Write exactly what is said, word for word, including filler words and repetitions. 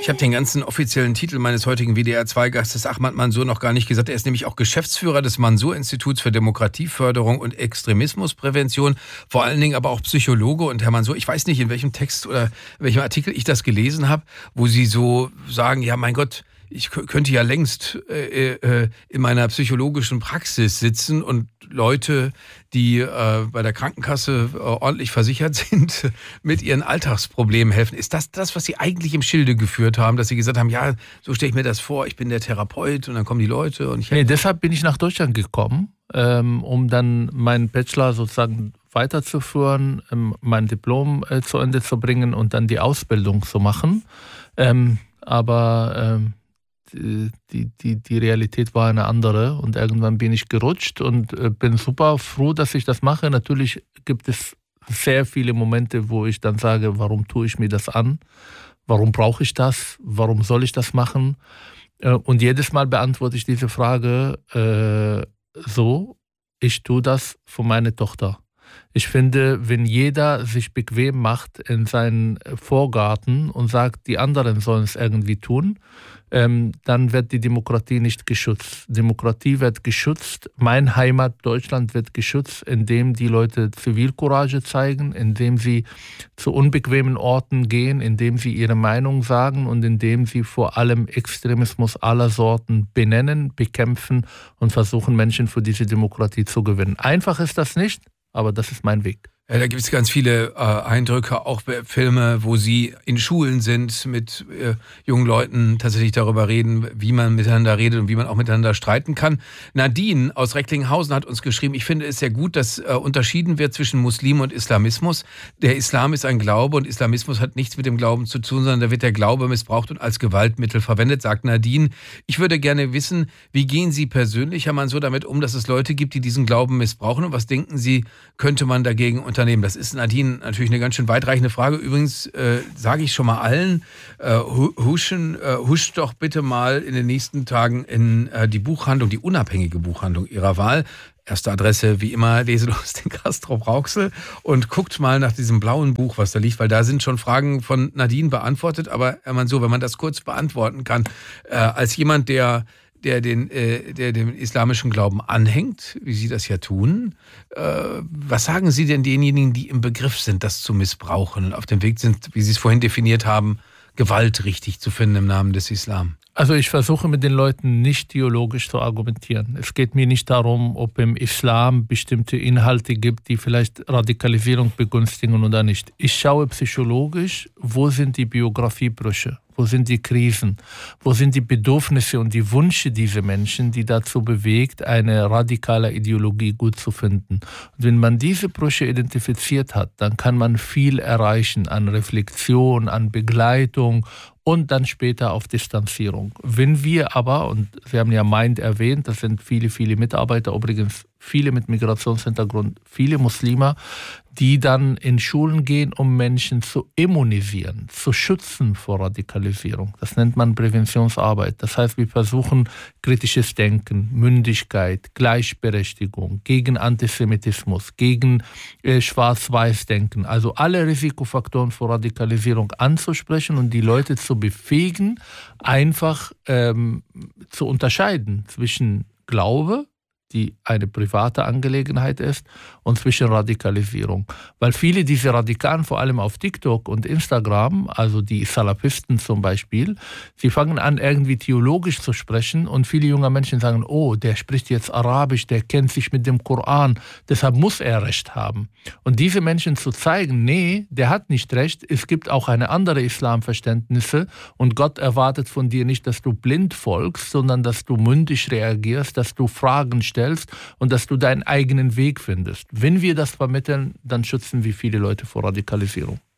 Ich habe den ganzen offiziellen Titel meines heutigen W D R zwei Gastes Ahmad Mansour noch gar nicht gesagt. Er ist nämlich auch Geschäftsführer des Mansour-Instituts für Demokratieförderung und Extremismusprävention, vor allen Dingen aber auch Psychologe. Und Herr Mansour, ich weiß nicht, in welchem Text oder in welchem Artikel ich das gelesen habe, wo Sie so sagen, ja mein Gott, ich könnte ja längst äh, äh, in meiner psychologischen Praxis sitzen und Leute, die äh, bei der Krankenkasse äh, ordentlich versichert sind, mit ihren Alltagsproblemen helfen. Ist das das, was Sie eigentlich im Schilde geführt haben, dass Sie gesagt haben, ja, so stelle ich mir das vor, ich bin der Therapeut und dann kommen die Leute und ich... Nee, deshalb bin ich nach Deutschland gekommen, ähm, um dann meinen Bachelor sozusagen weiterzuführen, ähm, mein Diplom äh, zu Ende zu bringen und dann die Ausbildung zu machen. Ähm, aber... Ähm, Die, die, die Realität war eine andere und irgendwann bin ich gerutscht und bin super froh, dass ich das mache. Natürlich gibt es sehr viele Momente, wo ich dann sage, warum tue ich mir das an? Warum brauche ich das? Warum soll ich das machen? Und jedes Mal beantworte ich diese Frage äh, so, ich tue das für meine Tochter. Ich finde, wenn jeder sich bequem macht in seinen Vorgarten und sagt, die anderen sollen es irgendwie tun, ähm, dann wird die Demokratie nicht geschützt. Demokratie wird geschützt, mein Heimat Deutschland wird geschützt, indem die Leute Zivilcourage zeigen, indem sie zu unbequemen Orten gehen, indem sie ihre Meinung sagen und indem sie vor allem Extremismus aller Sorten benennen, bekämpfen und versuchen, Menschen für diese Demokratie zu gewinnen. Einfach ist das nicht, aber das ist mein Weg. Ja, da gibt es ganz viele äh, Eindrücke, auch Filme, wo Sie in Schulen sind, mit äh, jungen Leuten tatsächlich darüber reden, wie man miteinander redet und wie man auch miteinander streiten kann. Nadine aus Recklinghausen hat uns geschrieben, ich finde es sehr gut, dass äh, unterschieden wird zwischen Muslim und Islamismus. Der Islam ist ein Glaube und Islamismus hat nichts mit dem Glauben zu tun, sondern da wird der Glaube missbraucht und als Gewaltmittel verwendet, sagt Nadine. Ich würde gerne wissen, wie gehen Sie persönlich, Herr Mansour, damit um, dass es Leute gibt, die diesen Glauben missbrauchen und was denken Sie, könnte man dagegen unternehmen? Das ist, Nadine, natürlich eine ganz schön weitreichende Frage. Übrigens äh, sage ich schon mal allen, äh, huschen, äh, huscht doch bitte mal in den nächsten Tagen in äh, die Buchhandlung, die unabhängige Buchhandlung Ihrer Wahl. Erste Adresse, wie immer, Leselust den Castrop Rauxel und guckt mal nach diesem blauen Buch, was da liegt, weil da sind schon Fragen von Nadine beantwortet. Aber Herr Mansour, wenn man das kurz beantworten kann, äh, als jemand, der der den, äh, der dem islamischen Glauben anhängt, wie Sie das ja tun. Äh, was sagen Sie denn denjenigen, die im Begriff sind, das zu missbrauchen und auf dem Weg sind, wie Sie es vorhin definiert haben, Gewalt richtig zu finden im Namen des Islam? Also ich versuche mit den Leuten nicht theologisch zu argumentieren. Es geht mir nicht darum, ob im Islam bestimmte Inhalte gibt, die vielleicht Radikalisierung begünstigen oder nicht. Ich schaue psychologisch, wo sind die Biografiebrüche? Wo sind die Krisen? Wo sind die Bedürfnisse und die Wünsche dieser Menschen, die dazu bewegt, eine radikale Ideologie gut zu finden? Und wenn man diese Brüche identifiziert hat, dann kann man viel erreichen an Reflexion, an Begleitung und dann später auf Distanzierung. Wenn wir aber, und Sie haben ja Mind erwähnt, das sind viele, viele Mitarbeiter, übrigens viele mit Migrationshintergrund, viele Muslime, die dann in Schulen gehen, um Menschen zu immunisieren, zu schützen vor Radikalisierung. Das nennt man Präventionsarbeit. Das heißt, wir versuchen kritisches Denken, Mündigkeit, Gleichberechtigung, gegen Antisemitismus, gegen äh, Schwarz-Weiß-Denken, also alle Risikofaktoren vor Radikalisierung anzusprechen und die Leute zu befähigen, einfach ähm, zu unterscheiden zwischen Glaube, die eine private Angelegenheit ist, und zwischen Radikalisierung. Weil viele dieser Radikalen, vor allem auf TikTok und Instagram, also die Salafisten zum Beispiel, sie fangen an, irgendwie theologisch zu sprechen und viele junge Menschen sagen, oh, der spricht jetzt Arabisch, der kennt sich mit dem Koran, deshalb muss er Recht haben. Und diese Menschen zu zeigen, nee, der hat nicht Recht, es gibt auch eine andere Islamverständnisse und Gott erwartet von dir nicht, dass du blind folgst, sondern dass du mündig reagierst, dass du Fragen stellst und dass du deinen eigenen Weg findest. Wenn wir das vermitteln, dann schützen wir viele Leute vor Radikalisierung.